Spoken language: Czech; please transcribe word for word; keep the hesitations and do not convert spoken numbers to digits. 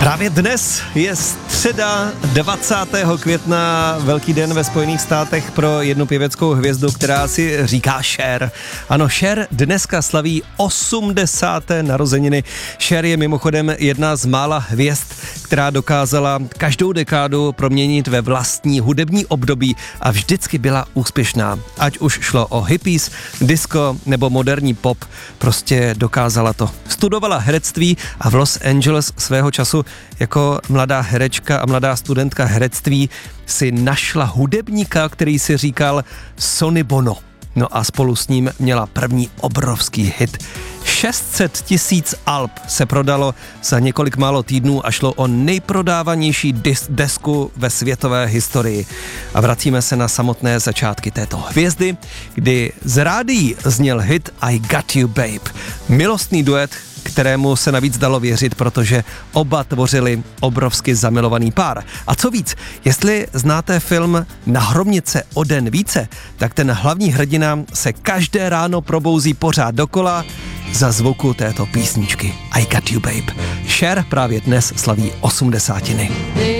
Právě dnes je středa dvacátého května, velký den ve Spojených státech pro jednu pěveckou hvězdu, která si říká Cher. Ano, Cher dneska slaví osmdesáté narozeniny. Cher je mimochodem jedna z mála hvězd, která dokázala každou dekádu proměnit ve vlastní hudební období a vždycky byla úspěšná. Ať už šlo o hippies, disco nebo moderní pop, prostě dokázala to. Studovala herectví a v Los Angeles svého času jako mladá herečka a mladá studentka herectví si našla hudebníka, který si říkal Sonny Bono. No a spolu s ním měla první obrovský hit. šest set tisíc alb se prodalo za několik málo týdnů a šlo o nejprodávanější dis- desku ve světové historii. A vracíme se na samotné začátky této hvězdy, kdy z rádií zněl hit I Got You Babe. Milostný duet, kterému se navíc dalo věřit, protože oba tvořili obrovsky zamilovaný pár. A co víc, jestli znáte film Na hromnice o den více, tak ten hlavní hrdina se každé ráno probouzí pořád dokola za zvuku této písničky I Got You Babe. Cher právě dnes slaví osmdesátiny.